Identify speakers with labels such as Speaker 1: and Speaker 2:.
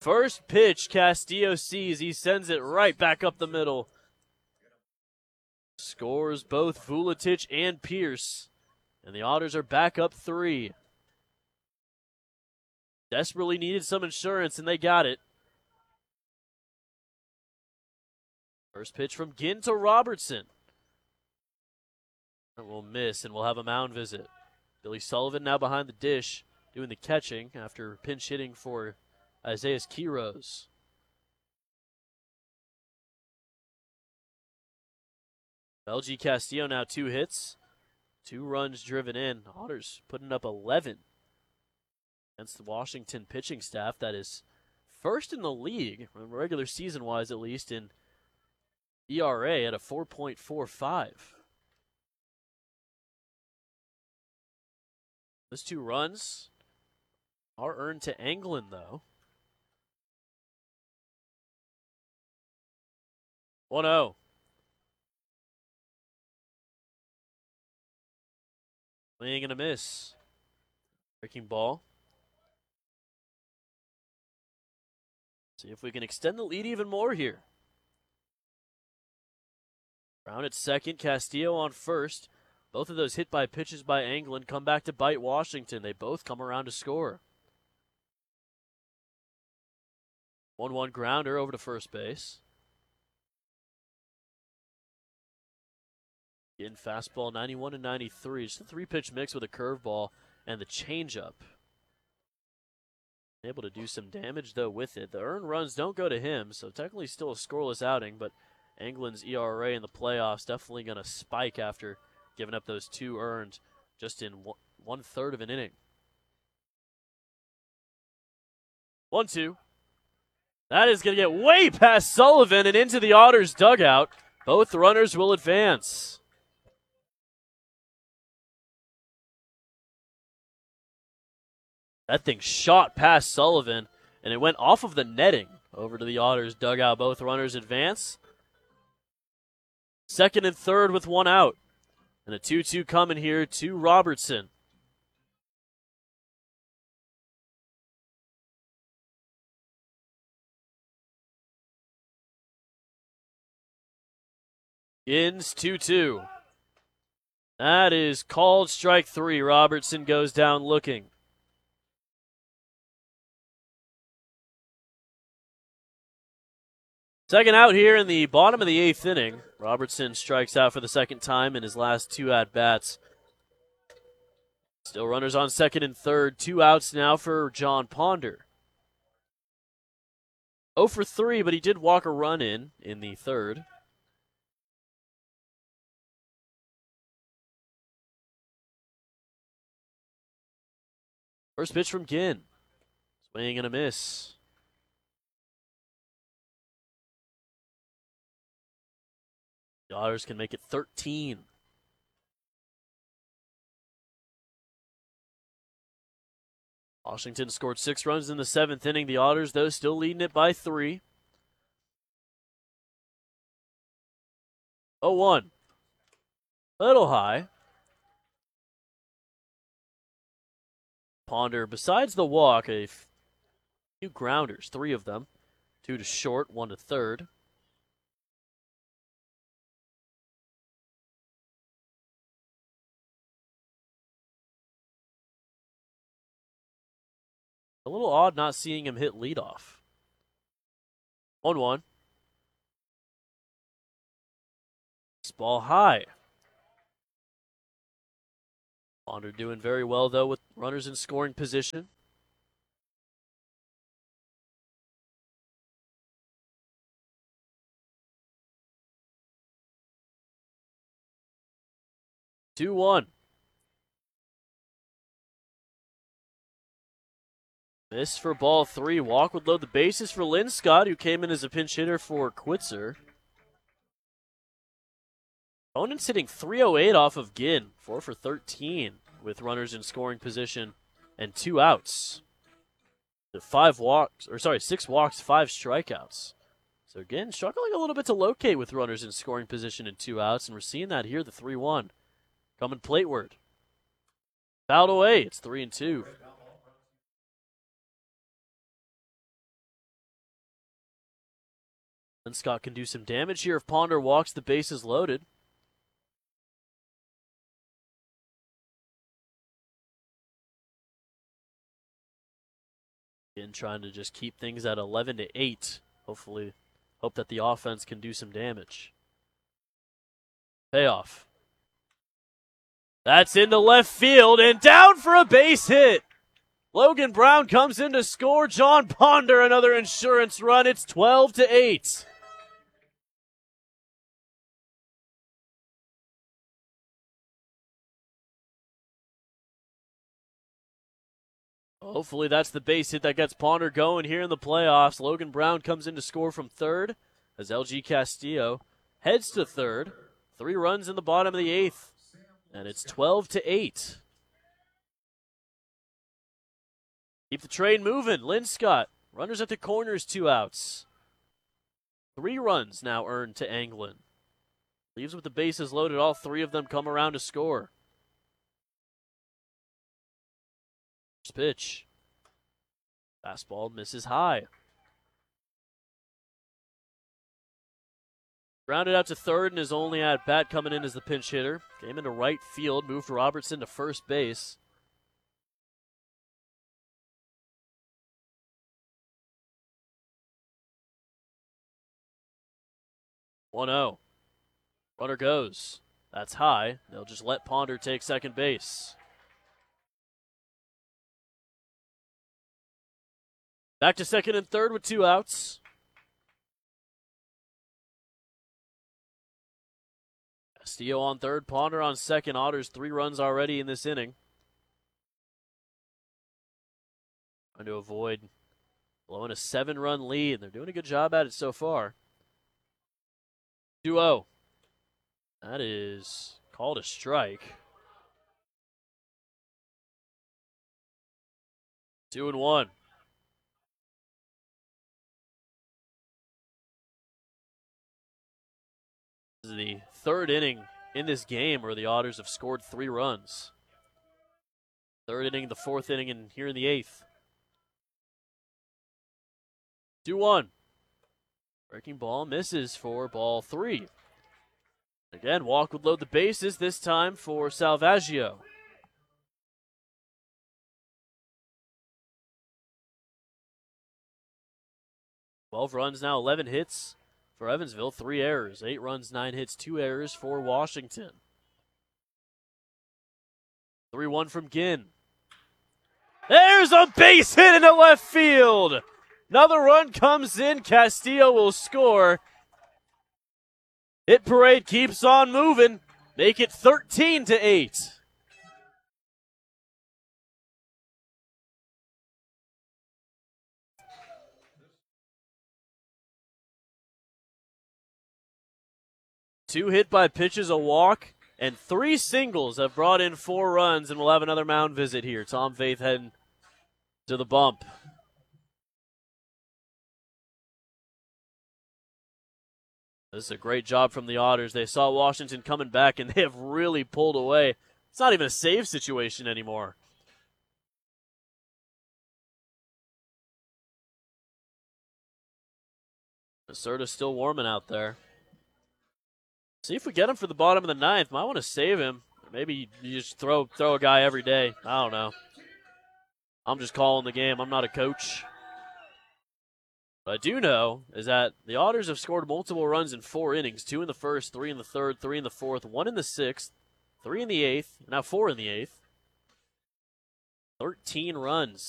Speaker 1: First pitch, Castillo sees. He sends it right back up the middle. Scores both Vuletic and Pierce. And the Otters are back up 3. Desperately needed some insurance, and they got it. First pitch from Ginn to Robertson. That will miss, and we'll have a mound visit. Billy Sullivan now behind the dish, doing the catching after pinch hitting for Isaiah Quiroz. LG Castillo now 2 hits, 2 runs driven in. Otters putting up 11 against the Washington pitching staff that is first in the league, regular season-wise at least, in ERA at a 4.45. Those 2 runs are earned to Anglin, though. 1-0. Swing and a miss. Breaking ball. See if we can extend the lead even more here. Brown at second, Castillo on first. Both of those hit by pitches by Anglin come back to bite Washington. They both come around to score. 1-1 grounder over to first base. In fastball 91 and 93. Just a 3-pitch mix with a curveball and the changeup. Able to do some damage, though, with it. The earned runs don't go to him, so technically still a scoreless outing, but Anglin's ERA in the playoffs definitely going to spike after giving up those 2 earned just in 1/3 of an inning. 1-2. That is going to get way past Sullivan and into the Otters dugout. Both runners will advance. That thing shot past Sullivan, and it went off of the netting over to the Otters dugout. Both runners advance. Second and third with 1 out. And a 2-2 coming here to Robertson. Ginn's 2-2. That is called strike 3. Robertson goes down looking. Second out here in the bottom of the 8th inning. Robertson strikes out for the second time in his last 2 at-bats. Still runners on second and third. 2 outs now for John Ponder. 0 for 3, but he did walk a run in the third. First pitch from Ginn. Swing and a miss. The Otters can make it 13. Washington scored 6 runs in the 7th inning. The Otters, though, still leading it by 3. 0-1. Little high. Ponder, besides the walk, a few grounders, 3 of them. 2 to short, 1 to third. A little odd not seeing him hit leadoff. 1-1. This ball high. Ponder doing very well, though, with runners in scoring position. Two 1. Miss for ball 3. Walk would load the bases for Lynn Scott, who came in as a pinch hitter for Quitzer. Opponent's hitting .308 off of Ginn, 4 for 13 with runners in scoring position and 2 outs. 6 walks, 5 strikeouts. So again, struggling a little bit to locate with runners in scoring position and 2 outs, and we're seeing that here, the 3-1. Coming plateward. Fouled away, it's 3-2. Linscott can do some damage here if Ponder walks the bases loaded. Again, trying to just keep things at 11-8. Hopefully, hope that the offense can do some damage. Payoff. That's into left field and down for a base hit. Logan Brown comes in to score. John Ponder, another insurance run. It's 12-8. Hopefully that's the base hit that gets Ponder going here in the playoffs. Logan Brown comes in to score from third as LG Castillo heads to third. 3 runs in the bottom of the 8th, and it's 12-8. Keep the train moving. Linscott, runners at the corners, 2 outs. 3 runs now earned to Anglin. Leaves with the bases loaded. All 3 of them come around to score. First pitch. Fastball misses high. Grounded out to third and his only at bat coming in as the pinch hitter. Came into right field, moved Robertson to first base. One 0. Runner goes. That's high. They'll just let Ponder take second base. Back to second and third with 2 outs. Castillo on third, Ponder on second. Otters 3 runs already in this inning. Trying to avoid blowing a 7-run lead. They're doing a good job at it so far. 2-0. That is called a strike. 2-1. This is the 3rd inning in this game where the Otters have scored 3 runs. 3rd inning, the 4th inning, and here in the 8th. 2-1. Breaking ball misses for ball 3. Again, walk would load the bases, this time for Salvaggio. Twelve runs now, 11 hits for Evansville, 3 errors. 8 runs, 9 hits, 2 errors for Washington. 3-1 from Ginn. There's a base hit into left field. Another run comes in. Castillo will score. Hit parade keeps on moving. Make it 13-8. Two hit by pitches, a walk, and 3 singles have brought in 4 runs, and we'll have another mound visit here. Tom Faith heading to the bump. This is a great job from the Otters. They saw Washington coming back, and they have really pulled away. It's not even a save situation anymore. Lacerda's still warming out there. See if we get him for the bottom of the 9th. Might want to save him. Maybe you just throw a guy every day. I don't know. I'm just calling the game. I'm not a coach. What I do know is that the Otters have scored multiple runs in 4 innings. 2 in the 1st, 3 in the 3rd, 3 in the 4th, 1 in the 6th, 3 in the 8th, now 4 in the 8th. 13 runs